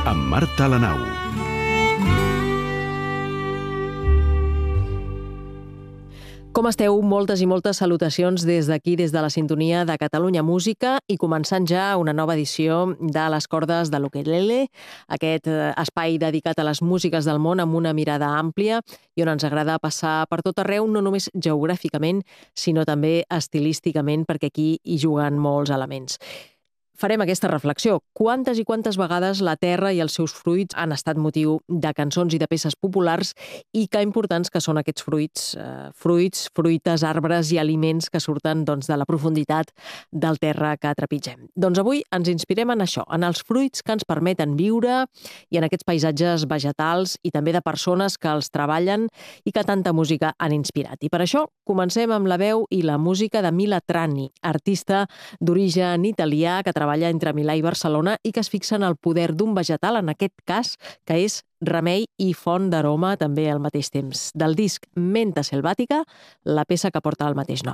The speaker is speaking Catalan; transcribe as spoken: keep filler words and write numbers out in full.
amb Marta Lanau. Com esteu? Moltes i moltes salutacions des d'aquí, des de la sintonia de Catalunya Música, i començant ja una nova edició de Les cordes de l'ukelele, aquest espai dedicat a les músiques del món amb una mirada àmplia i on ens agrada passar per tot arreu, no només geogràficament, sinó també estilísticament, perquè aquí hi juguen molts elements. Farem aquesta reflexió. Quantes i quantes vegades la terra i els seus fruits han estat motiu de cançons i de peces populars, i que importants que són aquests fruits, eh, fruits, fruites, arbres i aliments que surten doncs, de la profunditat del terra que trepitgem. Doncs avui ens inspirem en això, en els fruits que ens permeten viure i en aquests paisatges vegetals i també de persones que els treballen i que tanta música han inspirat. I per això comencem amb la veu i la música de Mila Trani, artista d'origen italià que treballa treballa entre Milà i Barcelona i que es fixa en el poder d'un vegetal, en aquest cas, que és remei i font d'aroma també al mateix temps. Del disc Menta Selvàtica, la peça que porta el mateix nom.